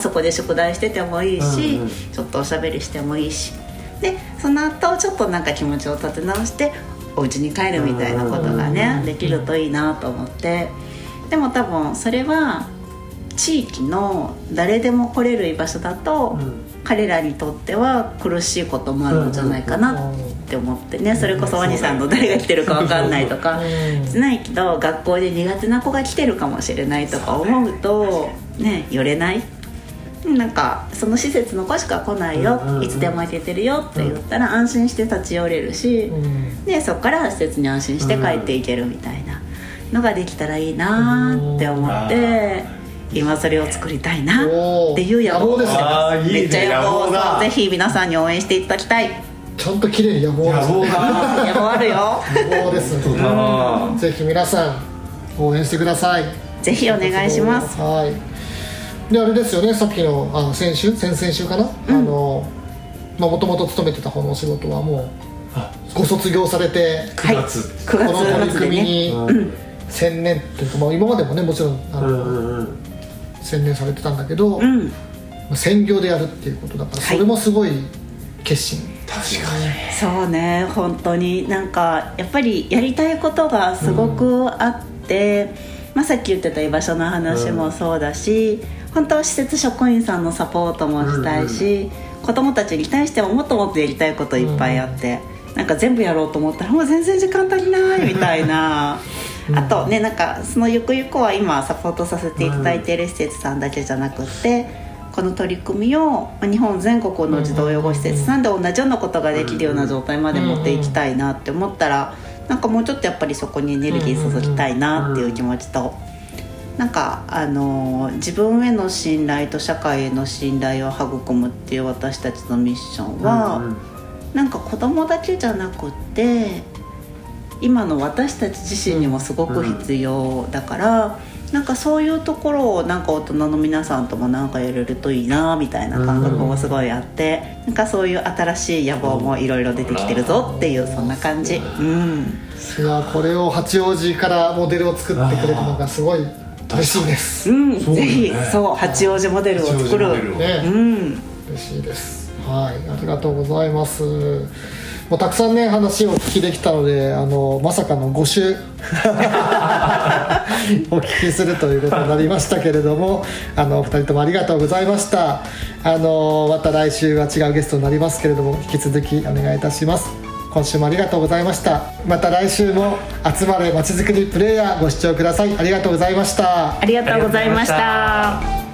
そこで宿題しててもいいし、ちょっとおしゃべりしてもいいし、でその後ちょっとなんか気持ちを立て直してお家に帰るみたいなことがね、できるといいなと思って。でも多分それは地域の誰でも来れる居場所だと、彼らにとっては苦しいこともあるんじゃないかなって思ってね。それこそワニさんの誰が来てるか分かんないとかじゃないけど、学校で苦手な子が来てるかもしれないとか思うとね、寄れない。なんかその施設の子しか来ないよ、いつでも行けてるよって言ったら安心して立ち寄れるし、でそこから施設に安心して帰っていけるみたいなのができたらいいなって思って、今それを作りたいなっていう野望ですね。めっちゃ野望だ。ぜひ皆さんに応援していただきたい。 ちゃんと綺麗に野望ですね。 野望あるよ。 野望ですね。ぜひ皆さん応援してください。 ぜひお願いします。 はい。であれですよね、さっきの先々週かな、もともと勤めてた方のお仕事はもうご卒業されて、 9 月この取り組みに専念というか、今までもねもちろん専念されてたんだけど、専業でやるっていうことだから、それもすごい決心。 確かにそうね、本当になんかやっぱりやりたいことがすごくあって、さっき言ってた居場所の話もそうだし、本当は施設職員さんのサポートもしたいし、子どもたちに対してももっともっとやりたいこといっぱいあって、なんか全部やろうと思ったらもう全然時間足りないみたいなあとね、なんかそのゆくゆくは今サポートさせていただいている施設さんだけじゃなくって、この取り組みを日本全国の児童養護施設さんで同じようなことができるような状態まで持っていきたいなって思ったら、なんかもうちょっとやっぱりそこにエネルギー注ぎたいなっていう気持ちと、なんか自分への信頼と社会への信頼を育むっていう私たちのミッションは、なんか子供だけじゃなくって今の私たち自身にもすごく必要だから、なんかそういうところをなんか大人の皆さんともなんかやれるといいなみたいな感覚もすごいあって、なんかそういう新しい野望もいろいろ出てきてるぞっていう、そんな感じ。 いや、これを八王子からモデルを作ってくれるのがすごい嬉しいです。 ぜひそう八王子モデルを作る、 嬉しいです。はい、ありがとうございます。もうたくさんね話をお聞きできたので、まさかの5週お聞きするということになりましたけれども、2人ともありがとうございました。また来週は違うゲストになりますけれども、引き続きお願いいたします。今週もありがとうございました。また来週も集まれまちづくりプレイヤーご視聴ください。ありがとうございました。 ありがとうございました。